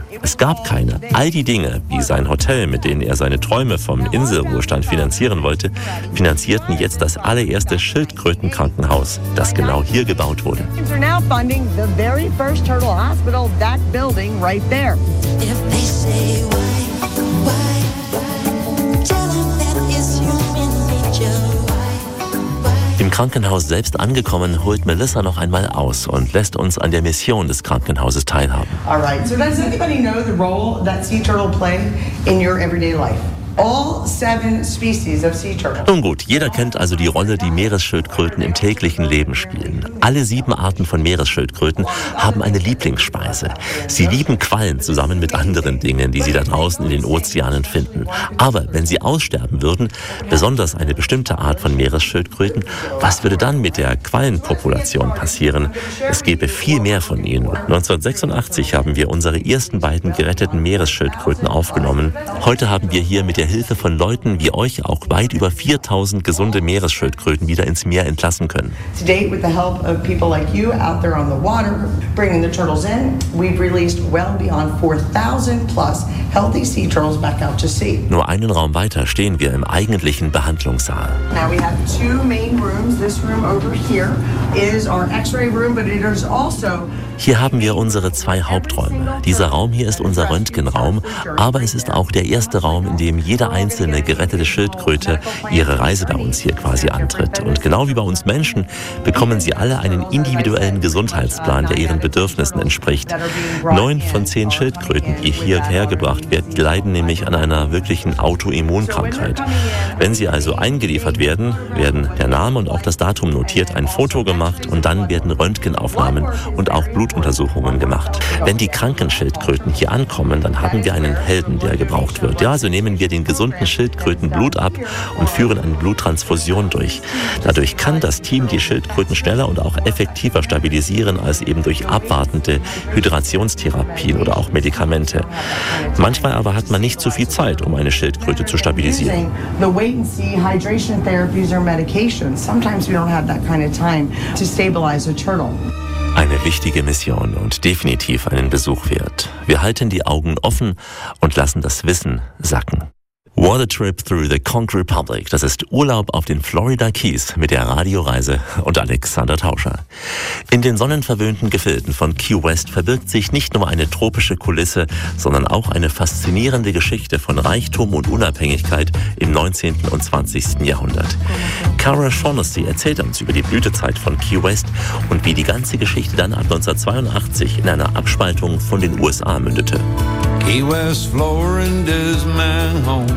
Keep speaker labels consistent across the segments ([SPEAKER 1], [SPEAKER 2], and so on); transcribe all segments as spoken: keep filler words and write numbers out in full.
[SPEAKER 1] Es gab keine. All die Dinge, wie sein Hotel, mit denen er seine Träume vom Inselruhestand finanzieren wollte, finanzierten jetzt das allererste Schildkrötenkrankenhaus, das genau hier gebaut wurde. Im Krankenhaus selbst angekommen, holt Melissa noch einmal aus und lässt uns an der Mission des Krankenhauses teilhaben.
[SPEAKER 2] All right. So does anybody know the role that sea turtle play in your everyday life? All seven species of sea turtle.
[SPEAKER 1] Nun gut, jeder kennt also die Rolle, die Meeresschildkröten im täglichen Leben spielen. Alle sieben Arten von Meeresschildkröten haben eine Lieblingsspeise. Sie lieben Quallen zusammen mit anderen Dingen, die sie da draußen in den Ozeanen finden. Aber wenn sie aussterben würden, besonders eine bestimmte Art von Meeresschildkröten, was würde dann mit der Quallenpopulation passieren? Es gäbe viel mehr von ihnen. neunzehnhundertsechsundachtzig haben wir unsere ersten beiden geretteten Meeresschildkröten aufgenommen. Heute haben wir hier mit der Hilfe von Leuten wie euch auch weit über viertausend gesunde Meeresschildkröten wieder ins Meer entlassen können.
[SPEAKER 2] To date, with the help of people like you out there on the water, bringing the turtles in, we've released well beyond four thousand plus healthy sea turtles back out to sea.
[SPEAKER 1] Nur einen Raum weiter stehen wir im eigentlichen Behandlungssaal.
[SPEAKER 2] Now we have two main rooms. This room over here is our X-ray room, but it is also
[SPEAKER 1] Hier haben wir unsere zwei Haupträume. Dieser Raum hier ist unser Röntgenraum, aber es ist auch der erste Raum, in dem jede einzelne gerettete Schildkröte ihre Reise bei uns hier quasi antritt. Und genau wie bei uns Menschen bekommen sie alle einen individuellen Gesundheitsplan, der ihren Bedürfnissen entspricht. Neun von zehn Schildkröten, die hierher gebracht werden, leiden nämlich an einer wirklichen Autoimmunkrankheit. Wenn sie also eingeliefert werden, werden der Name und auch das Datum notiert, ein Foto gemacht und dann werden Röntgenaufnahmen und auch Blutuntersuchungen gemacht. Wenn die kranken Schildkröten hier ankommen, dann haben wir einen Helden, der gebraucht wird. Ja, so nehmen wir den gesunden Schildkröten Blut ab und führen eine Bluttransfusion durch. Dadurch kann das Team die Schildkröten schneller und auch effektiver stabilisieren als eben durch abwartende Hydrationstherapien oder auch Medikamente. Manchmal aber hat man nicht so viel Zeit, um eine Schildkröte zu stabilisieren.
[SPEAKER 2] the wait and see hydration therapies or medications. Sometimes we don't have that kind of time to stabilize a turtle.
[SPEAKER 1] Eine wichtige Mission und definitiv einen Besuch wert. Wir halten die Augen offen und lassen das Wissen sacken. What a Trip Through the Conch Republic. Das ist Urlaub auf den Florida Keys mit der Radioreise und Alexander Tauscher. In den sonnenverwöhnten Gefilden von Key West verbirgt sich nicht nur eine tropische Kulisse, sondern auch eine faszinierende Geschichte von Reichtum und Unabhängigkeit im neunzehnten und zwanzigsten Jahrhundert. Cara Shaughnessy erzählt uns über die Blütezeit von Key West und wie die ganze Geschichte dann ab neunzehnhundertzweiundachtzig in einer Abspaltung von den U S A mündete.
[SPEAKER 3] Key West, Florida's my home.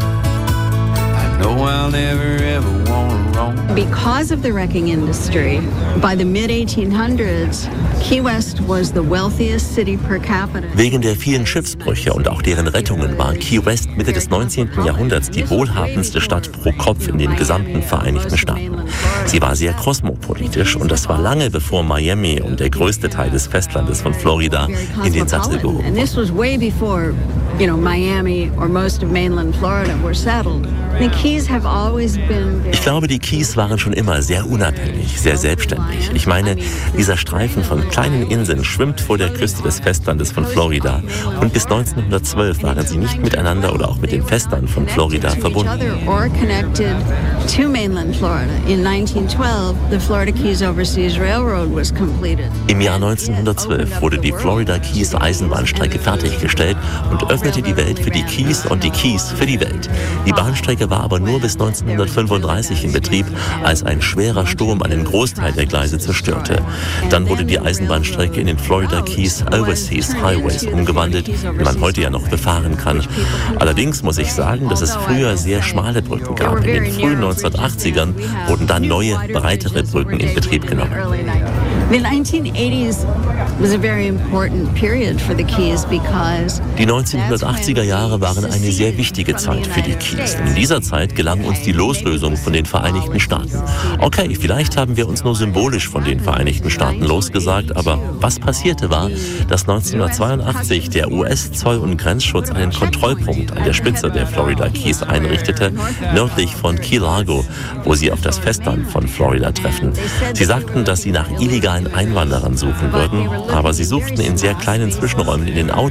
[SPEAKER 3] I know I'll never ever want to roam.
[SPEAKER 4] Because of the wrecking industry, by the mid eighteen hundreds, Key West was the wealthiest city per capita.
[SPEAKER 1] Wegen der vielen Schiffsbrüche und auch deren Rettungen war Key West Mitte des neunzehnten Jahrhunderts die wohlhabendste Stadt pro Kopf in den gesamten Vereinigten Staaten. Sie war sehr kosmopolitisch und das war lange bevor Miami und der größte Teil des Festlandes von Florida in den Sattel gehoben
[SPEAKER 4] And this was way before, you know, Miami or most of mainland Florida were settled. The Keys have always been
[SPEAKER 1] Ich glaube, die Keys waren schon immer sehr unabhängig, sehr selbstständig. Ich meine, dieser Streifen von kleinen Inseln schwimmt vor der Küste des Festlandes von Florida. Und bis neunzehnhundertzwölf waren sie nicht miteinander oder auch mit dem Festland von Florida verbunden.
[SPEAKER 4] or connected to mainland Florida. In nineteen twelve, the Florida Keys Overseas Railroad was completed.
[SPEAKER 1] Im Jahr neunzehnhundertzwölf wurde die Florida Keys Eisenbahnstrecke fertiggestellt und öffnete die Welt für die Keys und die Keys für die Welt. Die Bahnstrecke war aber nur bis neunzehnhundertfünfunddreißig in Betrieb, als ein schwerer Sturm einen Großteil der Gleise zerstörte. Dann wurde die Eisenbahnstrecke in den Florida Keys Overseas Highways umgewandelt, die man heute ja noch befahren kann. Allerdings muss ich sagen, dass es früher sehr schmale Brücken gab. In den frühen neunzehnhundertachtzigern wurden dann neue, breitere Brücken in Betrieb genommen.
[SPEAKER 4] The nineteen eighties was a very important period for the Keys because
[SPEAKER 1] Die neunzehnhundertachtziger Jahre waren eine sehr wichtige Zeit für die Keys. In dieser Zeit gelang uns die Loslösung von den Vereinigten Staaten. Okay, vielleicht haben wir uns nur symbolisch von den Vereinigten Staaten losgesagt, aber was passierte war, dass neunzehnhundertzweiundachtzig der U S-Zoll- und Grenzschutz einen Kontrollpunkt an der Spitze der Florida Keys einrichtete, nördlich von Key Largo, wo sie auf das Festland von Florida treffen. Sie sagten, dass sie nach illegalen Einwanderern suchen würden, aber sie suchten in sehr kleinen Zwischenräumen in den Autos